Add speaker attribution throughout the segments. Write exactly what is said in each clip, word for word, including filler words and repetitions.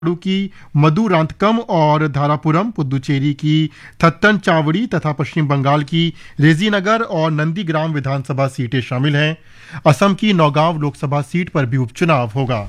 Speaker 1: तमिलनाडु की मदुरांतकम और धारापुरम, पुदुचेरी की थत्तनचावड़ी तथा पश्चिम बंगाल की रेजीनगर और नंदीग्राम विधानसभा सीटें शामिल हैं। असम की नौगांव लोकसभा सीट पर भी उपचुनाव होगा।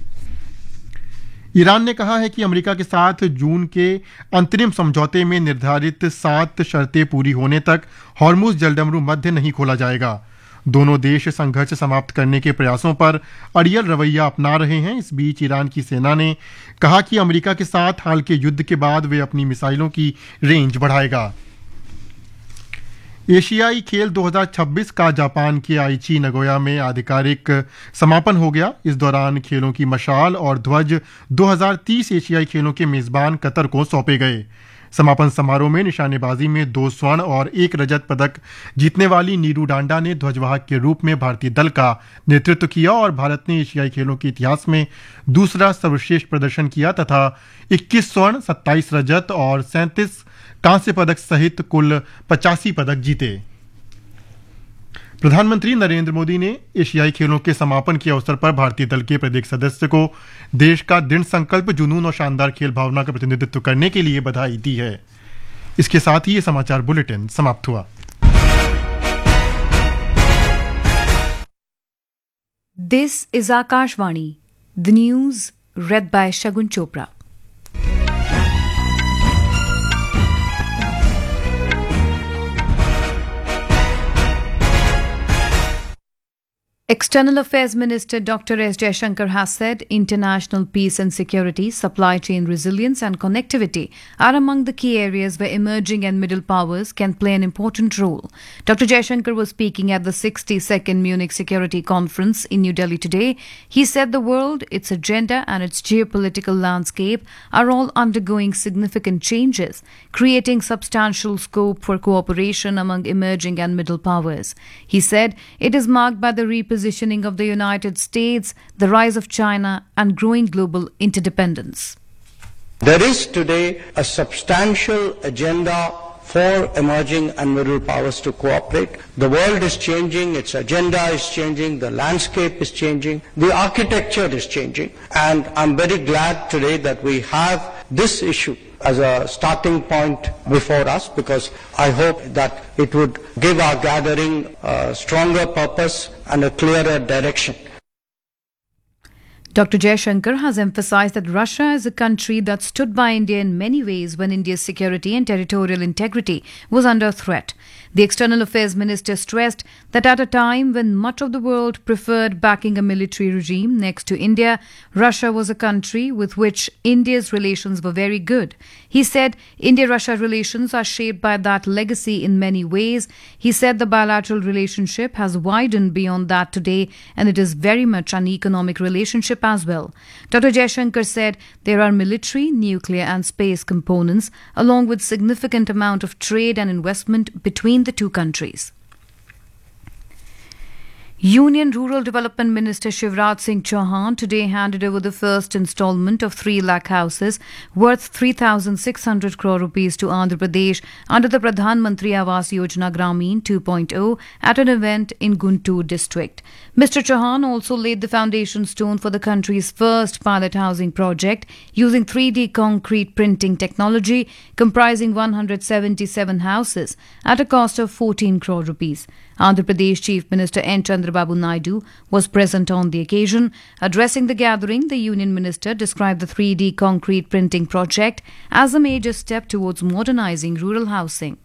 Speaker 1: ईरान ने कहा है कि अमेरिका के साथ जून के अंतरिम समझौते में निर्धारित सात शर्तें पूरी होने तक हॉर्मुज जलडमरू मध्य नहीं खोला जाएगा। दोनों देश संघर्ष समाप्त करने के प्रयासों पर अड़ियल रवैया अपना रहे हैं। इस बीच ईरान की सेना ने कहा कि अमेरिका के साथ हाल के युद्ध के बाद वे अपनी मिसाइलों की रेंज बढ़ाएगा। एशियाई खेल दो हज़ार छब्बीस का जापान के आइची नगोया में आधिकारिक समापन हो गया। इस दौरान खेलों की मशाल और ध्वज दो हज़ार तीस एशियाई खेलों के मेजबान कतर को सौंपे गए। समापन समारोह में निशानेबाजी में दो स्वर्ण और एक रजत पदक जीतने वाली नीरू डांडा ने ध्वजवाहक के रूप में भारतीय दल का नेतृत्व किया और भारत ने एशियाई खेलों के इतिहास में दूसरा सर्वश्रेष्ठ प्रदर्शन किया तथा इक्कीस स्वर्ण, सत्ताईस रजत और सैंतीस कांस्य पदक सहित कुल पचासी पदक जीते। प्रधानमंत्री नरेंद्र मोदी ने एशियाई खेलों के समापन के अवसर पर भारतीय दल के प्रत्येक सदस्य को देश का दृढ़ संकल्प, जुनून और शानदार खेल भावना का प्रतिनिधित्व करने के लिए बधाई दी है। इसके साथ ही ये समाचार बुलेटिन समाप्त हुआ।
Speaker 2: This is Akashvani, the news read by Shagun Chopra. External Affairs Minister Doctor S. Jaishankar has said international peace and security, supply chain resilience and connectivity are among the key areas where emerging and middle powers can play an important role. Doctor Jaishankar was speaking at the sixty-second Munich Security Conference in New Delhi today. He said the world, its agenda and its geopolitical landscape are all undergoing significant changes, creating substantial scope for cooperation among emerging and middle powers. He said it is marked by the repositioning positioning of the United States, the rise of China, and growing global interdependence.
Speaker 3: There is today a substantial agenda for emerging and middle powers to cooperate. The world is changing, its agenda is changing, the landscape is changing, the architecture is changing, and I'm very glad today that we have this issue as a starting point before us, because I hope that it would give our gathering a stronger purpose and a clearer direction.
Speaker 2: Doctor Jaishankar has emphasized that Russia is a country that stood by India in many ways when India's security and territorial integrity was under threat. The External Affairs Minister stressed that at a time when much of the world preferred backing a military regime next to India, Russia was a country with which India's relations were very good. He said India-Russia relations are shaped by that legacy in many ways. He said the bilateral relationship has widened beyond that today, and it is very much an economic relationship as well. Doctor Jaishankar said there are military, nuclear and space components along with significant amount of trade and investment between the two countries. Union Rural Development Minister Shivraj Singh Chauhan today handed over the first installment of three lakh houses worth three thousand six hundred crore rupees to Andhra Pradesh under the Pradhan Mantri Awas Yojana Gramin two point oh at an event in Guntur district. Mister Chauhan also laid the foundation stone for the country's first pilot housing project using three D concrete printing technology comprising one hundred seventy-seven houses at a cost of fourteen crore rupees. Andhra Pradesh Chief Minister N. Chandrababu Naidu was present on the occasion. Addressing the gathering, the Union Minister described the three D concrete printing project as a major step towards modernizing rural housing.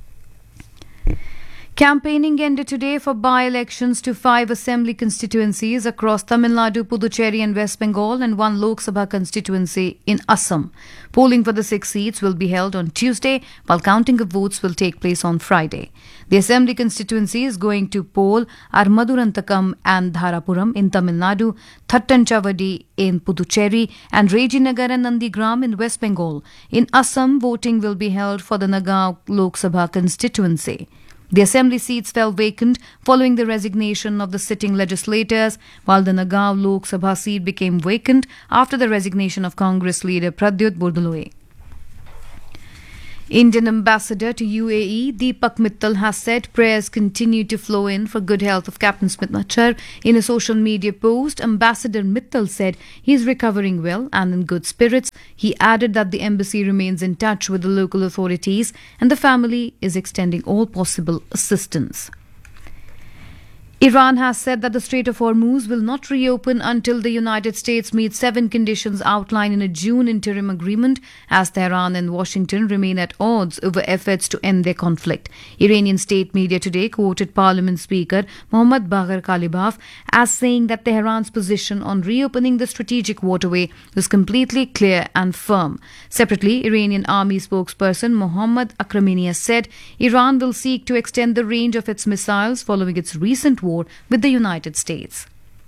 Speaker 2: Campaigning ended today for by-elections to five assembly constituencies across Tamil Nadu, Puducherry and West Bengal and one Lok Sabha constituency in Assam. Polling for the six seats will be held on Tuesday, while counting of votes will take place on Friday. The assembly constituencies going to poll are Madurantakam and Dharapuram in Tamil Nadu, Thattanchavadi in Puducherry and Rejinagar and Nandigram in West Bengal. In Assam, voting will be held for the Nagaon Lok Sabha constituency. The assembly seats fell vacant following the resignation of the sitting legislators, while the Nagaon Lok Sabha seat became vacant after the resignation of Congress leader Pradyut Bordoloi. Indian ambassador to U A E, Deepak Mittal, has said prayers continue to flow in for good health of Captain Smith Machar. In a social media post, Ambassador Mittal said he is recovering well and in good spirits. He added that the embassy remains in touch with the local authorities and the family is extending all possible assistance. Iran has said that the Strait of Hormuz will not reopen until the United States meets seven conditions outlined in a June interim agreement, as Tehran and Washington remain at odds over efforts to end their conflict. Iranian state media today quoted Parliament Speaker Mohammad Bagher Kalibaf as saying that Tehran's position on reopening the strategic waterway was completely clear and firm. Separately, Iranian army spokesperson Mohammad Akramini has said Iran will seek to extend the range of its missiles following its recent war with the United States.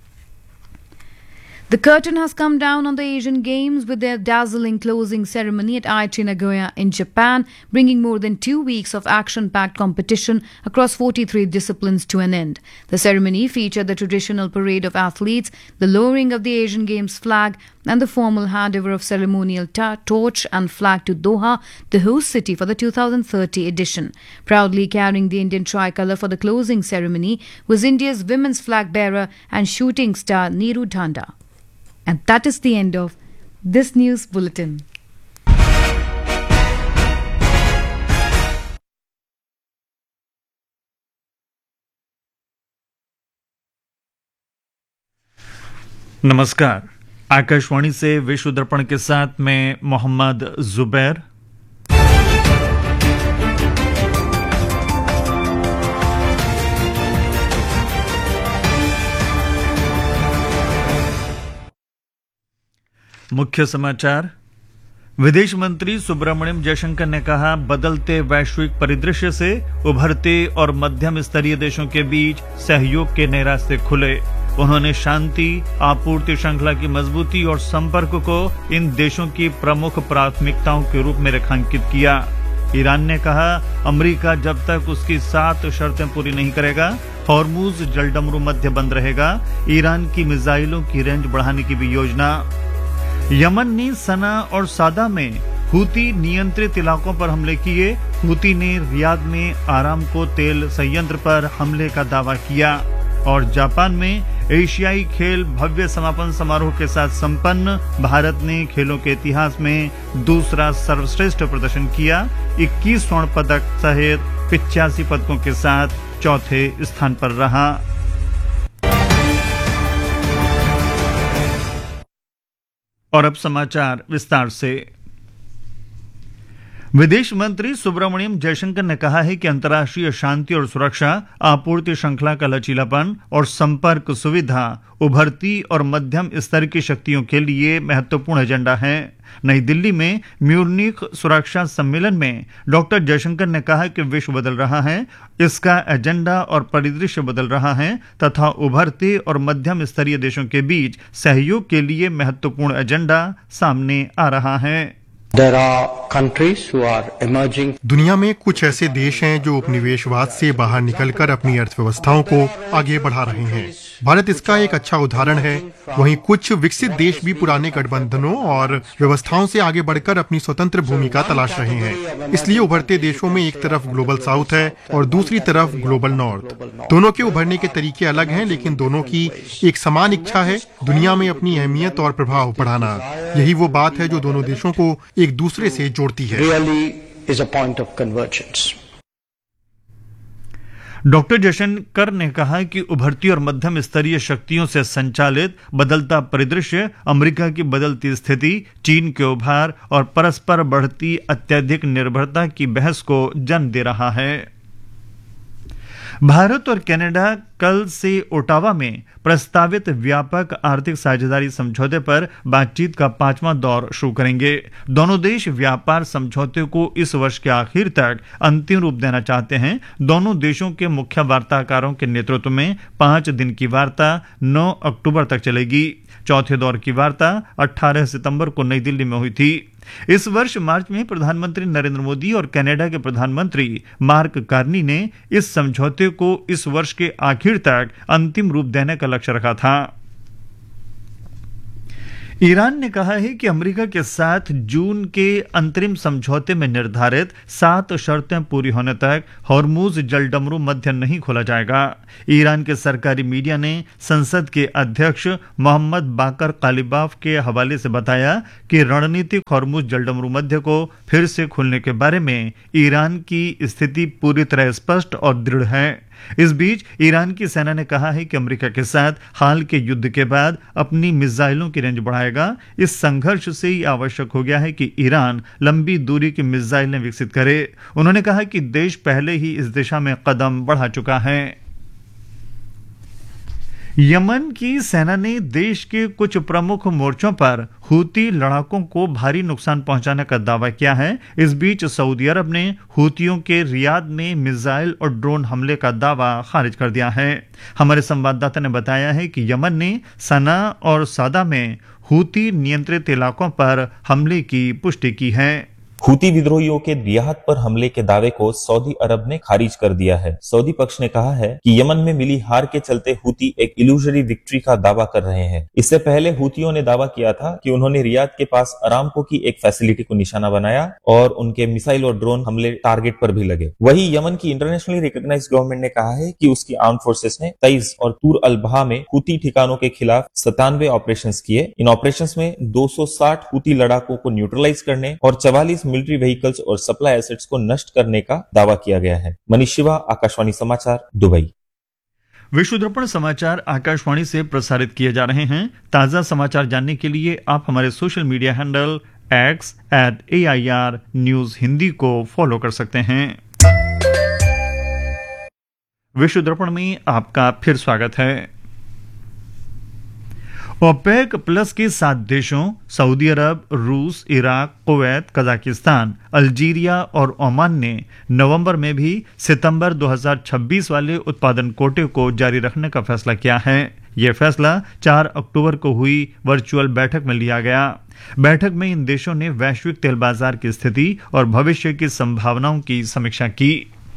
Speaker 2: The curtain has come down on the Asian Games with their dazzling closing ceremony at Aichi Nagoya in Japan, bringing more than two weeks of action-packed competition across forty-three disciplines to an end. The ceremony featured the traditional parade of athletes, the lowering of the Asian Games flag, and the formal handover of ceremonial ta- torch and flag to Doha, the host city for the two thousand thirty edition. Proudly carrying the Indian tricolour for the closing ceremony was India's women's flag bearer and shooting star Neeru Dhanda. And that is the end of this news bulletin.
Speaker 4: नमस्कार, आकाशवाणी से विश्व दर्पण के साथ मैं मोहम्मद जुबैर। मुख्य समाचार। विदेश मंत्री सुब्रमण्यम जयशंकर ने कहा, बदलते वैश्विक परिदृश्य से उभरते और मध्यम स्तरीय देशों के बीच सहयोग के नए रास्ते खुले। उन्होंने शांति, आपूर्ति श्रृंखला की मजबूती और संपर्क को इन देशों की प्रमुख प्राथमिकताओं के रूप में रेखांकित किया। ईरान ने कहा, अमेरिका जब तक उसकी सात शर्तें पूरी नहीं करेगा, हॉर्मुज जलडमरू मध्य बंद रहेगा। ईरान की मिसाइलों की रेंज बढ़ाने की भी योजना। यमन ने सना और सादा में हूती नियंत्रित इलाकों पर हमले किए। हूती ने रियाद में आरामको तेल संयंत्र पर हमले का दावा किया। और जापान में एशियाई खेल भव्य समापन समारोह के साथ संपन्न। भारत ने खेलों के इतिहास में दूसरा सर्वश्रेष्ठ प्रदर्शन किया। इक्कीस स्वर्ण पदक सहित पिचासी पदकों के साथ चौथे स्थान पर रहा। और अब समाचार विस्तार से। विदेश मंत्री सुब्रमण्यम जयशंकर ने कहा है कि अंतर्राष्ट्रीय शांति और सुरक्षा, आपूर्ति श्रृंखला का लचीलापन और संपर्क सुविधा उभरती और मध्यम स्तर की शक्तियों के लिए महत्वपूर्ण एजेंडा है। नई दिल्ली में म्यूनिख सुरक्षा सम्मेलन में डॉक्टर जयशंकर ने कहा कि विश्व बदल रहा है, इसका एजेंडा और परिदृश्य बदल रहा है तथा उभरते और मध्यम स्तरीय देशों के बीच सहयोग के लिए महत्वपूर्ण एजेंडा सामने आ रहा है।
Speaker 3: There are countries who are emerging.
Speaker 1: दुनिया में कुछ ऐसे देश हैं जो उपनिवेशवाद से बाहर निकलकर अपनी अर्थव्यवस्थाओं को आगे बढ़ा रहे हैं। भारत इसका एक अच्छा उदाहरण है। वहीं कुछ विकसित देश भी पुराने गठबंधनों और व्यवस्थाओं से आगे बढ़कर अपनी स्वतंत्र भूमिका तलाश रहे हैं। इसलिए उभरते देशों में एक तरफ ग्लोबल साउथ है और दूसरी तरफ ग्लोबल नॉर्थ। दोनों के उभरने के तरीके अलग हैं, लेकिन दोनों की एक समान इच्छा है दुनिया में अपनी अहमियत और प्रभाव बढ़ाना। यही वो बात है जो दोनों देशों को एक दूसरे से जोड़ती है।
Speaker 3: Really is a point of convergence.
Speaker 4: Doctor Jaishankar ने कहा कि उभरती और मध्यम स्तरीय शक्तियों से संचालित बदलता परिदृश्य, अमेरिका की बदलती स्थिति, चीन के उभार और परस्पर बढ़ती अत्यधिक निर्भरता की बहस को जन्म दे रहा है। भारत और कनाडा कल से ओटावा में प्रस्तावित व्यापक आर्थिक साझेदारी समझौते पर बातचीत का पांचवां दौर शुरू करेंगे। दोनों देश व्यापार समझौते को इस वर्ष के आखिर तक अंतिम रूप देना चाहते हैं। दोनों देशों के मुख्य वार्ताकारों के नेतृत्व में पांच दिन की वार्ता नौ अक्टूबर तक चलेगी। चौथे दौर की वार्ता अठारह सितंबर को नई दिल्ली में हुई थी। इस वर्ष मार्च में प्रधानमंत्री नरेंद्र मोदी और कनाडा के प्रधानमंत्री मार्क कार्नी ने इस समझौते को इस वर्ष के आखिर तक अंतिम रूप देने का लक्ष्य रखा था। ईरान ने कहा है कि अमेरिका के साथ जून के अंतरिम समझौते में निर्धारित सात शर्तें पूरी होने तक हॉर्मुज जलडमरू मध्य नहीं खोला जाएगा। ईरान के सरकारी मीडिया ने संसद के अध्यक्ष मोहम्मद बाकर कालिबाफ के हवाले से बताया कि रणनीतिक हॉर्मुज जलडमरू मध्य को फिर से खोलने के बारे में ईरान की स्थिति पूरी तरह स्पष्ट और दृढ़ है। इस बीच ईरान की सेना ने कहा है कि अमेरिका के साथ हाल के युद्ध के बाद अपनी मिसाइलों की रेंज बढ़ाएगा। इस संघर्ष से ही आवश्यक हो गया है कि ईरान लंबी दूरी की मिसाइलें विकसित करे। उन्होंने कहा कि देश पहले ही इस दिशा में कदम बढ़ा चुका है। यमन की सेना ने देश के कुछ प्रमुख मोर्चों पर हूती लड़ाकों को भारी नुकसान पहुंचाने का दावा किया है। इस बीच सऊदी अरब ने हूतियों के रियाद में मिसाइल और ड्रोन हमले का दावा खारिज कर दिया है। हमारे संवाददाता ने बताया है कि यमन ने सना और सादा में हूती नियंत्रित इलाकों पर हमले की पुष्टि की है।
Speaker 5: हूती विद्रोहियों के रियाद पर हमले के दावे को सऊदी अरब ने खारिज कर दिया है। सऊदी पक्ष ने कहा है कि यमन में मिली हार के चलते हूती एक इल्यूजरी विक्ट्री का दावा कर रहे हैं। इससे पहले हूतियों ने दावा किया था कि उन्होंने रियाद के पास अरामको की एक फैसिलिटी को निशाना बनाया और उनके मिसाइल और ड्रोन हमले टारगेट पर भी लगे। वहीं यमन की इंटरनेशनली रिकॉग्नाइज्ड गवर्नमेंट ने कहा है कि उसकी आर्म फोर्सेस ने तईज और तूर अल बहा में हूती ठिकानों के खिलाफ सतानवे ऑपरेशन किए। इन ऑपरेशन में दो सौ साठ हूती लड़ाकों को न्यूट्रलाइज करने और चवालीस मिलिट्री व्हीकल्स और सप्लाई एसेट्स को नष्ट करने का दावा किया गया है। मनीष शिवा, आकाशवाणी समाचार, दुबई।
Speaker 4: विश्व दर्पण समाचार आकाशवाणी से प्रसारित किए जा रहे हैं। ताजा समाचार जानने के लिए आप हमारे social media handle x eight A I R news Hindi को फॉलो कर सकते हैं। विश्व दर्पण में आपका फिर स्वागत है। ओपेक प्लस के सात देशों सऊदी अरब, रूस, इराक, कुवैत, कजाकिस्तान, अल्जीरिया और ओमान ने नवंबर में भी सितंबर दो हज़ार छब्बीस वाले उत्पादन कोटे को जारी रखने का फैसला किया है। यह फैसला चार अक्टूबर को हुई वर्चुअल बैठक में लिया गया। बैठक में इन देशों ने वैश्विक तेल बाजार की स्थिति और भविष्य की संभावनाओं की समीक्षा की।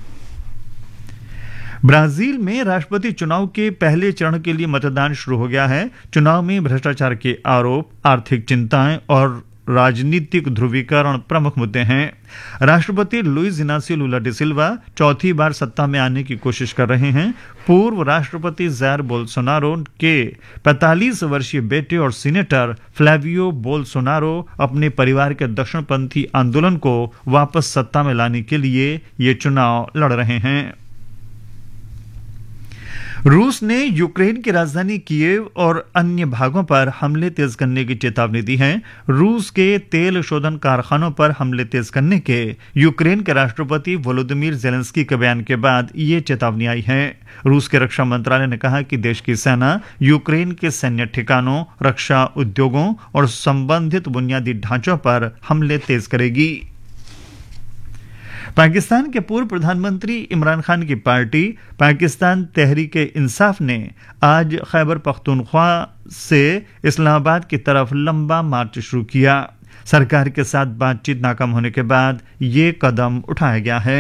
Speaker 4: ब्राजील में राष्ट्रपति चुनाव के पहले चरण के लिए मतदान शुरू हो गया है। चुनाव में भ्रष्टाचार के आरोप, आर्थिक चिंताएं और राजनीतिक ध्रुवीकरण प्रमुख मुद्दे हैं। राष्ट्रपति लुइस इनासियो लुला डे सिल्वा चौथी बार सत्ता में आने की कोशिश कर रहे हैं। पूर्व राष्ट्रपति जायर बोल्सोनारो के पैंतालीस वर्षीय बेटे और सीनेटर फ्लैवियो बोल्सोनारो अपने परिवार के दक्षिणपंथी आंदोलन को वापस सत्ता में लाने के लिए ये चुनाव लड़ रहे हैं। रूस ने यूक्रेन की राजधानी कीव और अन्य भागों पर हमले तेज करने की चेतावनी दी है। रूस के तेल शोधन कारखानों पर हमले तेज करने के यूक्रेन के राष्ट्रपति वोलोदिमीर जेलेंस्की के बयान के बाद ये चेतावनी आई है। रूस के रक्षा मंत्रालय ने कहा कि देश की सेना यूक्रेन के सैन्य ठिकानों, रक्षा उद्योगों और संबंधित बुनियादी ढांचों पर हमले तेज करेगी। पाकिस्तान के पूर्व प्रधानमंत्री इमरान खान की पार्टी पाकिस्तान तहरीक इंसाफ ने आज खैबर पख्तूनख्वा से इस्लामाबाद की तरफ लंबा मार्च शुरू किया। सरकार के साथ बातचीत नाकाम होने के बाद ये कदम उठाया गया है।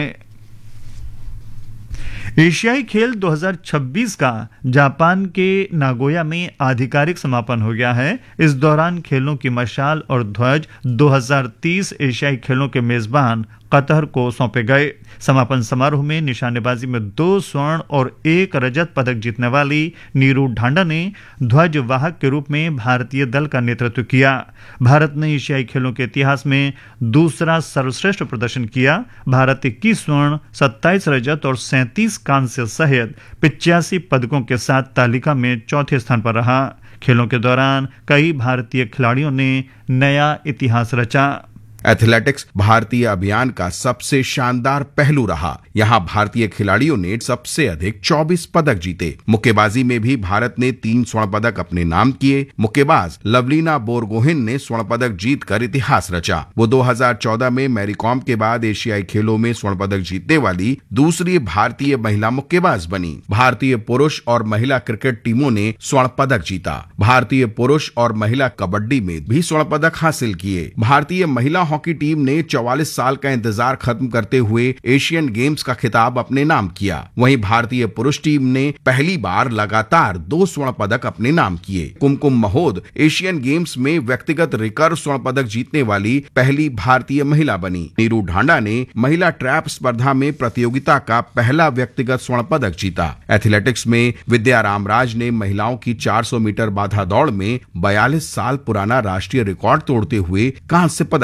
Speaker 4: एशियाई खेल दो हज़ार छब्बीस का जापान के नागोया में आधिकारिक समापन हो गया है। इस दौरान खेलों की मशाल और ध्वज दो हज़ार तीस एशियाई खेलों के मेजबान कतर को सौंपे गए। समापन समारोह में निशानेबाजी में दो स्वर्ण और एक रजत पदक जीतने वाली नीरू ढांडा ने ध्वज वाहक के रूप में भारतीय दल का नेतृत्व किया। भारत ने एशियाई खेलों के इतिहास में दूसरा सर्वश्रेष्ठ प्रदर्शन किया। भारत इक्कीस स्वर्ण, सत्ताईस रजत और सैंतीस कांस्य सहित पिचासी पदकों के साथ तालिका में चौथे स्थान पर रहा। खेलों के दौरान कई भारतीय खिलाड़ियों ने नया इतिहास रचा।
Speaker 6: एथलेटिक्स भारतीय अभियान का सबसे शानदार पहलू रहा। यहाँ भारतीय खिलाड़ियों ने सबसे अधिक चौबीस पदक जीते। मुक्केबाजी में भी भारत ने तीन स्वर्ण पदक अपने नाम किए। मुक्केबाज लवलीना बोरगोहेन ने स्वर्ण पदक जीतकर इतिहास रचा। वो दो हज़ार चौदह में मैरी कॉम के बाद एशियाई खेलों में स्वर्ण पदक जीतने वाली दूसरी भारतीय महिला मुक्केबाज बनी। भारतीय पुरुष और महिला क्रिकेट टीमों ने स्वर्ण पदक जीता। भारतीय पुरुष और महिला कबड्डी में भी स्वर्ण पदक हासिल किए। भारतीय महिला हॉकी टीम ने चौवालीस साल का इंतजार खत्म करते हुए एशियन गेम्स का खिताब अपने नाम किया। वहीं भारतीय पुरुष टीम ने पहली बार लगातार दो स्वर्ण पदक अपने नाम किए। कुमकुम महोद एशियन गेम्स में व्यक्तिगत रिकर्व स्वर्ण पदक जीतने वाली पहली भारतीय महिला बनी। नीरू ढांडा ने महिला ट्रैप स्पर्धा में प्रतियोगिता का पहला व्यक्तिगत स्वर्ण पदक जीता। एथलेटिक्स में विद्या रामराज ने महिलाओं की चार सौ मीटर बाधा दौड़ में बयालीस साल पुराना राष्ट्रीय रिकॉर्ड तोड़ते हुए कांस्य पदक